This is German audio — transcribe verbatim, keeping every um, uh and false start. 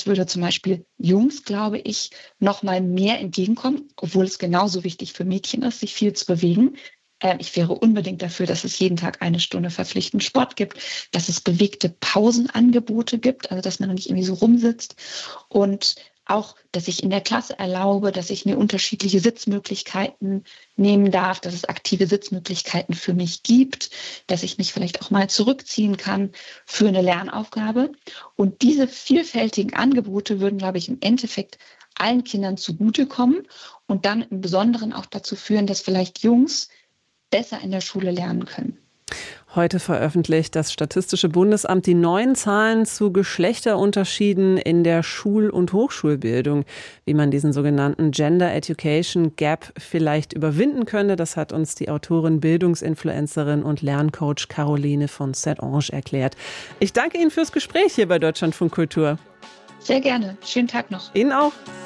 Ansatz würde zum Beispiel Jungs, glaube ich, noch mal mehr entgegenkommen, obwohl es genauso wichtig für Mädchen ist, sich viel zu bewegen. Ähm, ich wäre unbedingt dafür, dass es jeden Tag eine Stunde verpflichtend Sport gibt, dass es bewegte Pausenangebote gibt, also dass man nicht irgendwie so rumsitzt und auch, dass ich in der Klasse erlaube, dass ich mir unterschiedliche Sitzmöglichkeiten nehmen darf, dass es aktive Sitzmöglichkeiten für mich gibt, dass ich mich vielleicht auch mal zurückziehen kann für eine Lernaufgabe. Und diese vielfältigen Angebote würden, glaube ich, im Endeffekt allen Kindern zugutekommen und dann im Besonderen auch dazu führen, dass vielleicht Jungs besser in der Schule lernen können. Heute veröffentlicht das Statistische Bundesamt die neuen Zahlen zu Geschlechterunterschieden in der Schul- und Hochschulbildung. Wie man diesen sogenannten Gender Education Gap vielleicht überwinden könnte, das hat uns die Autorin, Bildungsinfluencerin und Lerncoach Caroline von Saint-Onge erklärt. Ich danke Ihnen fürs Gespräch hier bei Deutschlandfunk Kultur. Sehr gerne. Schönen Tag noch. Ihnen auch.